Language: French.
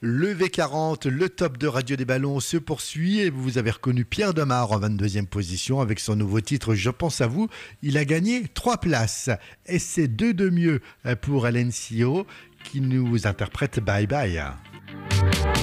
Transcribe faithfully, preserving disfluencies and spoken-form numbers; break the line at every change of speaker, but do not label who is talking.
Le V quarante, le top de Radio des Ballons se poursuit et vous avez reconnu Pierre Demar en vingt-deuxième position avec son nouveau titre Je pense à vous. Il a gagné trois places et c'est deux de mieux pour Alain Sio qui nous interprète Bye Bye.